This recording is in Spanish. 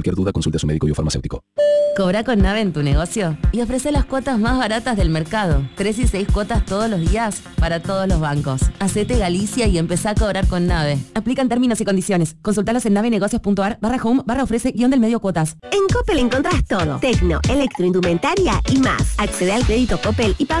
cualquier duda, consulte a su médico biofarmacéutico. Cobra con Nave en tu negocio y ofrece las cuotas más baratas del mercado. 3 y 6 cuotas todos los días para todos los bancos. Hacete Galicia y empezá a cobrar con Nave. Aplican términos y condiciones. Consultalos en navenegocios.ar/home/ofrece-del-medio cuotas. En Coppel encontrás todo. Tecno, electroindumentaria y más. Accede al crédito Coppel y paga